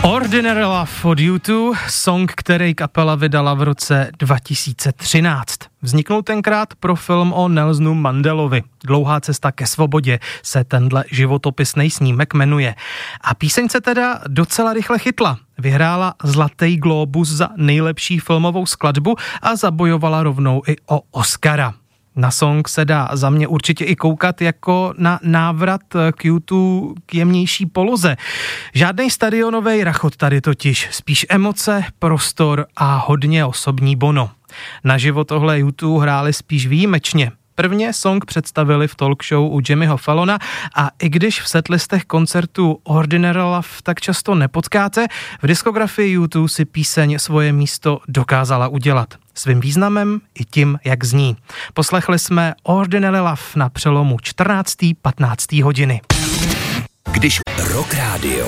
Ordinary Love od U2, song, který kapela vydala v roce 2013. Vzniknul tenkrát pro film o Nelsonu Mandelovi. Dlouhá cesta ke svobodě se tenhle životopisný snímek jmenuje. A píseň se teda docela rychle chytla. Vyhrála Zlatý glóbus za nejlepší filmovou skladbu a zabojovala rovnou i o Oscara. Na song se dá za mě určitě i koukat jako na návrat k U2 k jemnější poloze. Žádnej stadionovej rachot tady totiž, spíš emoce, prostor a hodně osobní Bono. Naživo tohle U2 hráli spíš výjimečně. Prvně song představili v talk show u Jimmyho Fallona a i když v setlistech koncertu Ordinary Love tak často nepotkáte, v diskografii U2 si píseň svoje místo dokázala udělat. Svým významem i tím, jak zní. Poslechli jsme Ordinary Love na přelomu 14. 15. hodiny. Když Rock Radio